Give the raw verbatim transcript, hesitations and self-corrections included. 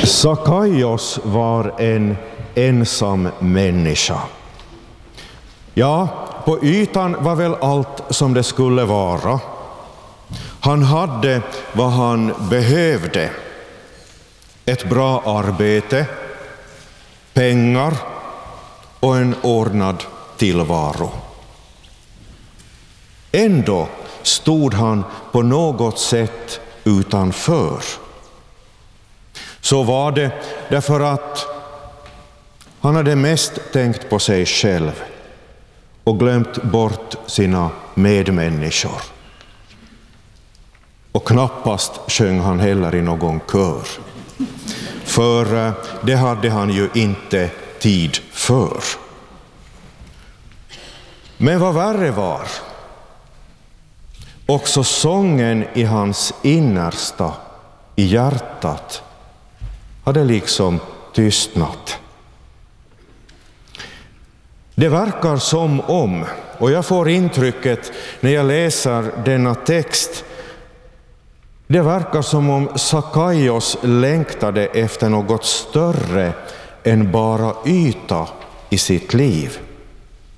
Sakaios var en ensam människa. Ja, på ytan var väl allt som det skulle vara. Han hade vad han behövde. Ett bra arbete, pengar och en ordnad tillvaro. Ändå stod han på något sätt utanför. Så var det därför att han hade mest tänkt på sig själv och glömt bort sina medmänniskor. Och knappast sjöng han heller i någon kör. För det hade han ju inte tid för. Men vad värre var, också sången i hans innersta, i hjärtat, hade liksom tystnat. Det verkar som om, och jag får intrycket när jag läser denna text, det verkar som om Sakaios längtade efter något större än bara yta i sitt liv.